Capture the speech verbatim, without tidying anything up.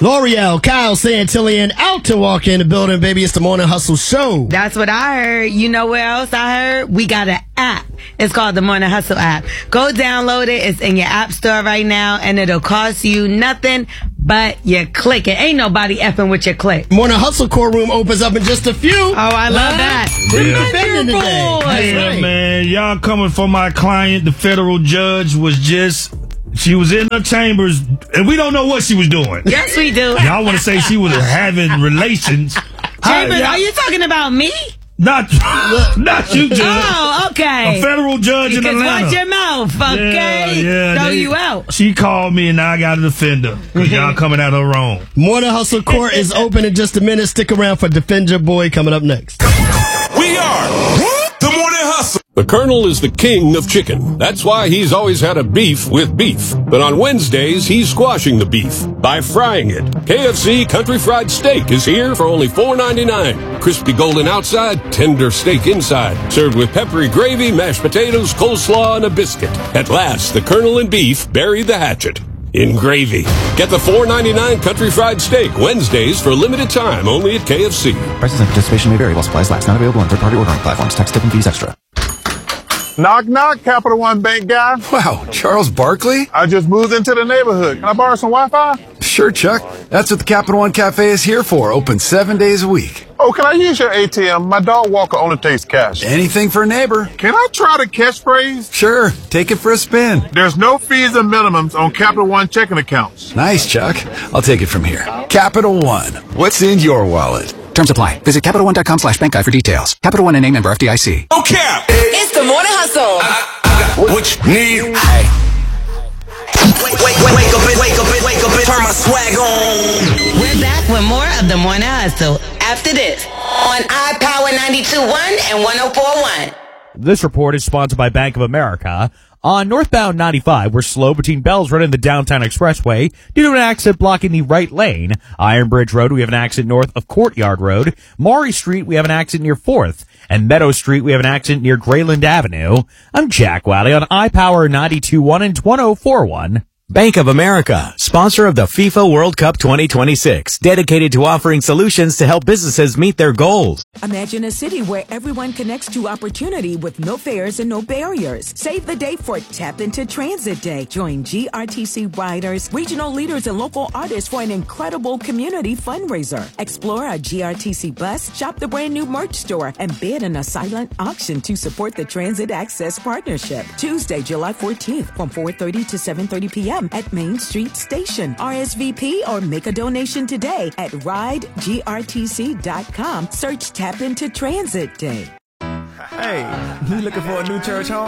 L'Oreal, Kyle Santillian out to walk in the building, baby. It's the Morning Hustle Show. That's what I heard. You know what else I heard? We got an app. It's called the Morning Hustle app. Go download it. It's in your app store right now, and it'll cost you nothing but your click. It ain't nobody effing with your click. Morning Hustle courtroom opens up in just a few. Oh, I love that. Yeah. Defending today. That's Yeah, right. man. Y'all coming for my client. The federal judge was just... She was in her chambers, and we don't know what she was doing. Yes, we do. Y'all want to say she was having relations. Chambers, I- are you talking about me? Not, not you, Judge. Oh, okay. A federal judge in Because Atlanta. watch your mouth, okay? Yeah, yeah. Throw they- you out. She called me, and now I got to defend her. Because y'all coming at her wrong. Morning Hustle Court is open in just a minute. Stick around for Defend Your Boy coming up next. We are the Morning Hustle. The Colonel is the king of chicken. That's why he's always had a beef with beef. But on Wednesdays, he's squashing the beef by frying it. K F C Country Fried Steak is here for only four ninety-nine. Crispy golden outside, tender steak inside. Served with peppery gravy, mashed potatoes, coleslaw, and a biscuit. At last, the Colonel and beef bury the hatchet in gravy. Get the four ninety-nine Country Fried Steak Wednesdays for a limited time only at K F C. Prices and participation may vary while supplies last. Not available on third-party ordering platforms. Tax, tip, and fees extra. Knock, knock, Capital One Bank guy. Wow, Charles Barkley? I just moved into the neighborhood. Can I borrow some Wi-Fi? Sure, Chuck. That's what the Capital One Cafe is here for. Open seven days a week. Oh, can I use your A T M? My dog walker only takes cash. Anything for a neighbor. Can I try the catchphrase? Sure, take it for a spin. There's no fees and minimums on Capital One checking accounts. Nice, Chuck. I'll take it from here. Capital One. What's in your wallet? Terms apply. Visit CapitalOne.com slash bank guide for details. Capital One and a member F D I C. No cap. It's the Morning Hustle. I, I got what you need. Hey. Wake, wake, wake, wake up, wake up, wake up, turn my swag on. We're back with more of the Morning Hustle after this on iPower ninety-two point one and one oh four point one. This report is sponsored by Bank of America. On northbound ninety-five, we're slow between Bells Road and the Downtown Expressway due to an accident blocking the right lane. Iron Bridge Road, we have an accident north of Courtyard Road. Maury Street, we have an accident near fourth. And Meadow Street, we have an accident near Grayland Avenue. I'm Jack Wiley on iPower ninety-two point one and one oh four point one. Bank of America, sponsor of the FIFA World Cup twenty twenty-six, dedicated to offering solutions to help businesses meet their goals. Imagine a city where everyone connects to opportunity with no fares and no barriers. Save the day for Tap Into Transit Day. Join G R T C riders, regional leaders, and local artists for an incredible community fundraiser. Explore a G R T C bus, shop the brand new merch store, and bid in a silent auction to support the Transit Access Partnership. Tuesday, July fourteenth from four thirty to seven thirty p.m. at Main Street Station. R S V P or make a donation today at ride G R T C dot com. Search Tap Into Transit Day. Hey, you looking for a new church home?